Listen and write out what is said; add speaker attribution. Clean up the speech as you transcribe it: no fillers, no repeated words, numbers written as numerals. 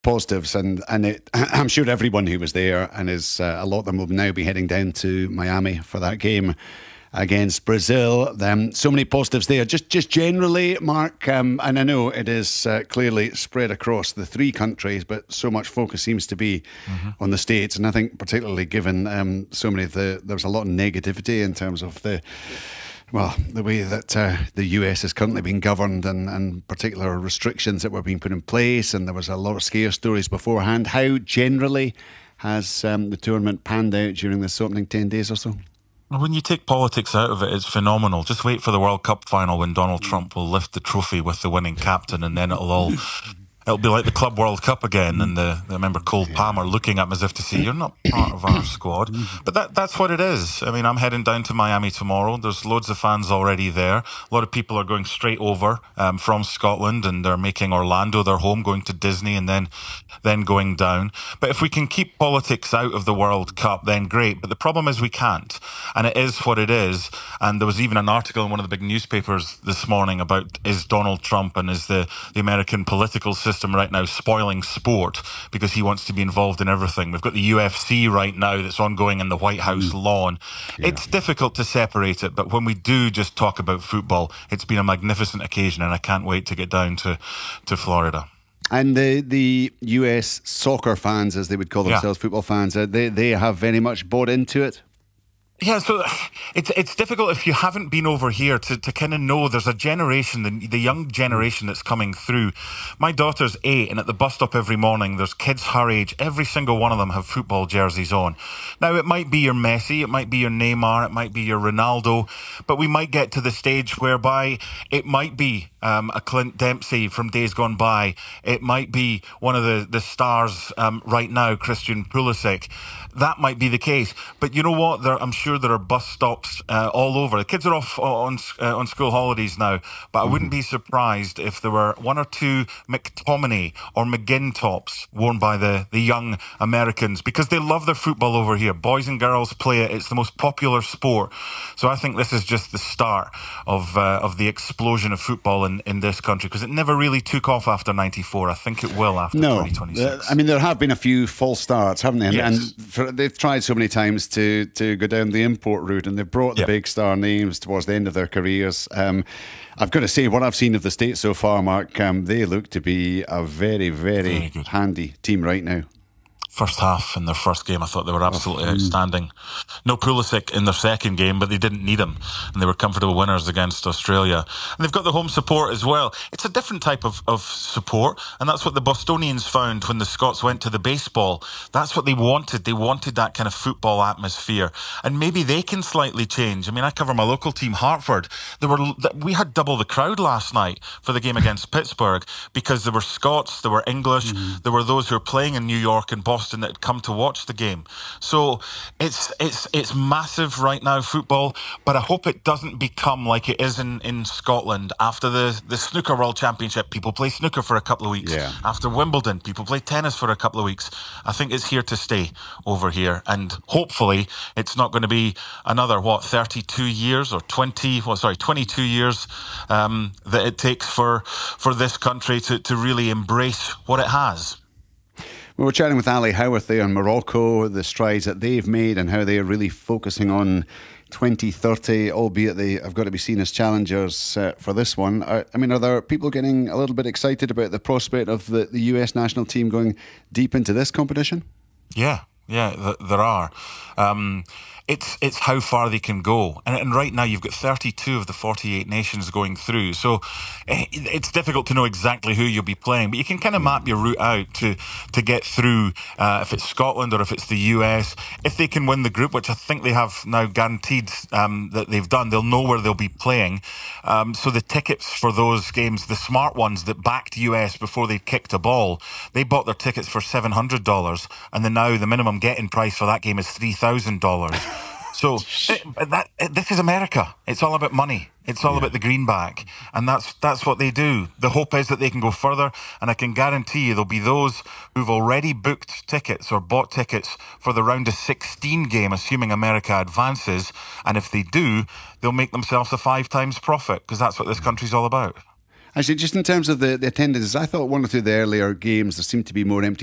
Speaker 1: positives, and I'm sure everyone who was there, and a lot of them will now be heading down to Miami for that game against Brazil. So many positives there. Just generally, Mark, and I know it is clearly spread across the three countries, but so much focus seems to be on the States, and I think particularly given there was a lot of negativity in terms of the way that the US is currently being governed, and particular restrictions that were being put in place, and there was a lot of scare stories beforehand. How generally has the tournament panned out during this opening 10 days or so?
Speaker 2: When you take politics out of it, it's phenomenal. Just wait for the World Cup final when Donald Trump will lift the trophy with the winning captain, and then it'll be like the Club World Cup again. And I remember Cole Palmer looking at him as if to say, "You're not part of our squad." But that's what it is. I mean, I'm heading down to Miami tomorrow. There's loads of fans already there. A lot of people are going straight over from Scotland, and they're making Orlando their home, going to Disney, and then going down. But if we can keep politics out of the World Cup, then great. But the problem is we can't. And it is what it is. And there was even an article in one of the big newspapers this morning about, is Donald Trump and is the American political system right now spoiling sport because he wants to be involved in everything. We've got the UFC right now that's ongoing in the White House lawn. Yeah. It's difficult to separate it, but when we do just talk about football, it's been a magnificent occasion, and I can't wait to get down to Florida.
Speaker 1: And the US soccer fans, as they would call themselves, football fans, they have very much bought into it.
Speaker 2: Yeah, so it's difficult if you haven't been over here to kind of know there's a generation, the young generation that's coming through. My daughter's 8, and at the bus stop every morning, there's kids her age. Every single one of them have football jerseys on. Now, it might be your Messi, it might be your Neymar, it might be your Ronaldo, but we might get to the stage whereby it might be a Clint Dempsey from days gone by. It might be one of the stars right now, Christian Pulisic. That might be the case. But you know what? I'm sure there are bus stops all over. The kids are off on school holidays now, but I wouldn't be surprised if there were one or two McTominay or McGinn tops worn by the young Americans, because they love their football over here. Boys and girls play it. It's the most popular sport. So I think this is just the start of the explosion of football in this country, because it never really took off after 94. I think it will after 2026.
Speaker 1: I mean, there have been a few false starts, haven't they?
Speaker 2: Yes.
Speaker 1: And they've tried so many times to go down the import route, and they've brought the big star names towards the end of their careers. I've got to say, what I've seen of the States so far, Mark, they look to be a very, very handy team right now.
Speaker 2: First half in their first game, I thought they were absolutely outstanding. No Pulisic in their second game, but they didn't need him, and they were comfortable winners against Australia. And they've got the home support as well. It's a different type of support, and that's what the Bostonians found when the Scots went to the baseball. That's what they wanted. They wanted that kind of football atmosphere, and maybe they can slightly change. I mean, I cover my local team, Hartford. We had double the crowd last night for the game against Pittsburgh, because there were Scots, there were English, there were those who were playing in New York and Boston that had come to watch the game. So it's massive right now, football, but I hope it doesn't become like it is in Scotland. After the Snooker World Championship, people play snooker for a couple of weeks. Yeah. After Wimbledon, people play tennis for a couple of weeks. I think it's here to stay over here, and hopefully it's not going to be another 32 years or 22 years that it takes for this country to really embrace what it has.
Speaker 1: We were chatting with Ali Howarth there in Morocco, the strides that they've made and how they're really focusing on 2030, albeit they have got to be seen as challengers for this one. Are there people getting a little bit excited about the prospect of the US national team going deep into this competition?
Speaker 2: Yeah, there are. It's how far they can go. And right now you've got 32 of the 48 nations going through. So it's difficult to know exactly who you'll be playing, but you can kind of map your route out to get through if it's Scotland or if it's the US. If they can win the group, which I think they have now guaranteed that they've done, they'll know where they'll be playing. So the tickets for those games, the smart ones that backed US before they kicked a ball, they bought their tickets for $700, and then now the minimum getting price for that game is $3,000. So this is America. It's all about money. It's all about the greenback, and that's what they do. The hope is that they can go further, and I can guarantee you there'll be those who've already booked tickets or bought tickets for the round of 16 game, assuming America advances, and if they do, they'll make themselves a 5 times profit, because that's what this country's all about.
Speaker 1: Actually, just in terms of the attendance, I thought one or two of the earlier games there seemed to be more empty